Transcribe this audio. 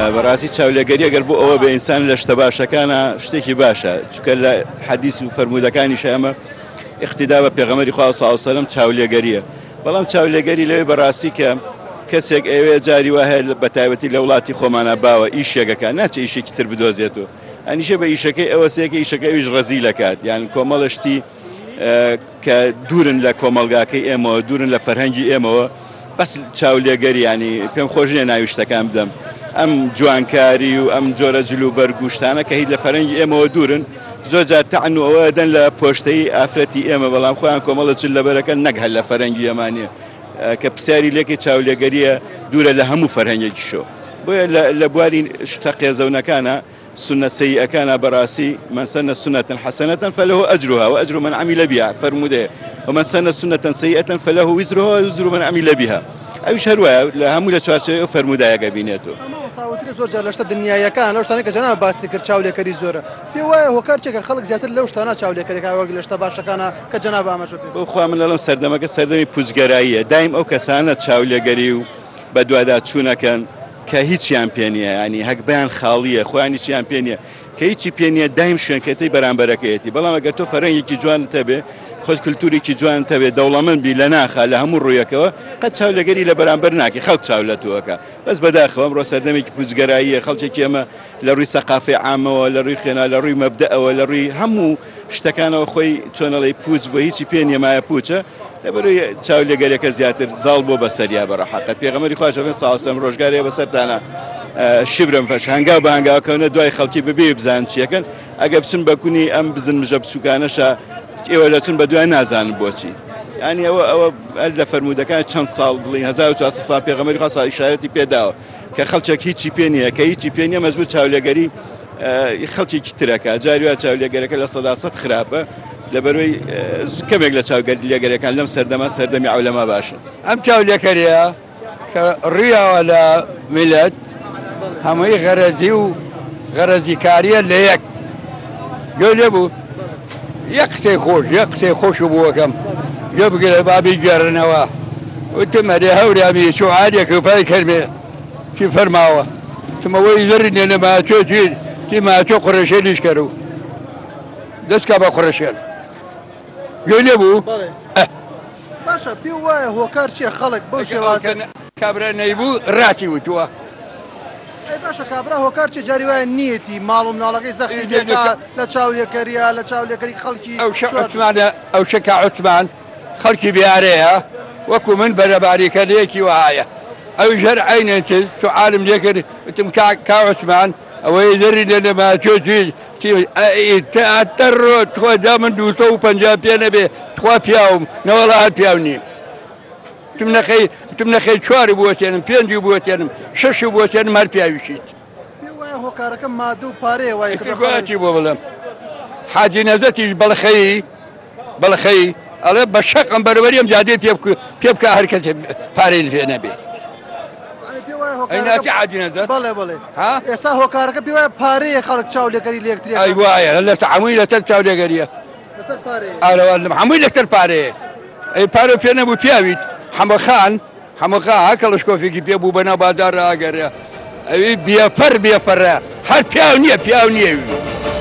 بەڕاستی چاولێگەری ئەگەر بۆ ئەوە بە ئینسان لە شتە باشەکانە شتێکی باشە چونکە لە حەدیث و فەرموودەکانیش ئەمە اقتیدا بە پێغەمبەری خوا صلی الله علیه و سلم چاولێگەریە بەڵام چاولێگەری لەوێ بەڕاستی کە کەسێک ئەوێ جاری وا هەیە بە تایبەتی لە وڵاتی خۆمانە باوە ئیشێکەکە ناچێت ئیشێکی تر بدۆزێتەوە هەمیشە بە ئیشەکەی ئەوە سێکە ئیشەکەی ئەویش ڕەزی لەکات یان کۆمەڵشتی کە دوورن لە کۆمەلگاکەی ئێمەوە دوورن لە فەرهەنگی ئێمەوە بەس چاولێگەری ینی پێم خۆش نییە ناوی شتەکان بدەم ئەم جوانکاری و ئەم جۆرە جلوبەر گوشتانە کە هیچ لە فەرهەنگی ئێمەوە دوورن زۆر جار تەعن و ئەوە دەن لە پۆشتەی ئافرەتی ئێمە بەڵام خۆیان کۆمەڵە چل لەبەرەکە نەک هەر لە فەرهەنگی ئێمانیە کە پرسیاری لێکی چاولێگەریە دوورە لە هەموو فەرهەنگێکیشۆ بۆیە لە بواری شتە قێزەونەکانە سنة سيئة براسي من سن سنة حسنة فله أجرها وأجر من عمل بها فرموده ومن سن سنة سيئة فله وزرها ووزر من عمل بها أيش هروا لا هم ولا شارع فرموده يا جبينته صاوتري زور جالشت الدنيا كان لوش تاني كجنا باسي كرشاولي كري زورة بيوه هو كارتشك خلق زيادة لوش تانا شاولي كري كاي وقلش تباش كان كجنا بام شو بيه بخوا من لهم سردمك سردمي بوزجراية دايم أو كسانة شاولي كريو بدوادات شونا كان كهيتشيان بينيا يعني هك بيان خالية خواني تشيان بينيا كهيتشي بينيا دايم شون كتي بران بركيتي بلا ما قلتو فرنجي كي جوان تبي خود كلتوري كي جوان تبي دولة من بلنا خاله هم الرؤيا قد شاول جري لبران برناكي خلق شاولته وكا بس بداخل أمر سردمي كبوزجراية خلق كيما لروي ثقافة عامة ولا روي خنا لروي مبدأ ولا روي همو اشتكانا وخوي شون الله يبوز بهيتشي بينيا ما يبوزه لبروی چاولێگەریەکە زیاتر زاڵ بۆ بەسەریا بەڕەحەقە پێغەمبەری خوا صلی الله علیه و سلم ڕۆژگارێ بەسەرتانە شبرم فەش هەنگاو بە هەنگاوکەونە دوای خەڵکی ببێ بزان چیەکەن ئەگە بچن بەکوونی ئەم بزن مژە بچووکانەشە ئێوە دەچن بە دوای نازانن بۆچی ینی ئەوە لە فەرموودەکان چەند ساڵ بڵین 1400 ساڵ پێغەمبەری خوا ئیشارەتی پێداوە کە خەڵکێک هیچی پێ نییە کە هیچی پێ نییە مەجبور چاولێگەری خەڵکێکی ترەکە جاری وا چاولێگەرەکە لە 100% خراپە لبروي كمك لشاولێگەریەکان كان لم سردمي علماء باشن ام چاولێگەریە كريا ولا ملت همي غرزي كاريا ليك قول يبو يقسي خوش بوكم يبقى بابي جرنوا وتمري هوري ابي شو عاديك وفاي كلمه كيف فرماوا ثم ويذرني لما تشوتي كما تقرشي ليش كرو دسكا بقرشل قول يبو باشا بيوه هو كارشي خلق بوشي واسع كابرا نيبو راتي وتوا اي باشا كابرا هو كارشي جاري وين نيتي مالو منالقي زختي بيكا لا چاولێکەریە لا چاولێکەری خەڵکی او شكا عثمان خەڵکی بياريها وكو من برباريك ليكي وهايا او جر عينك تعالم ليك تم كا عثمان او يذري لما تشوتي تأثر تخوا دامن دوسو بنجابي نبي تخوا فيهم نولا فيهوني تمنا خي شواري بوتينم بينجي بوتينم شش بوتينم مال فيهوشيت هو كاركم ما دو باري واي كواتي بوبلم حاجي نزتي بالخي على بشق بربريم زادي بيبكى حركه بارين في نبي اينا تعجنت بله ها اسا هو كارك بيوا باري خلق چاولێگەری لێکتري ايوه لا تعميله چاولێگەریە بسر باري على محمود لك باري اي باري فينا ابو بياويت حمو خان هكلش كوفي بيبو بنا بازار اگر اي بيفر هر بياونيه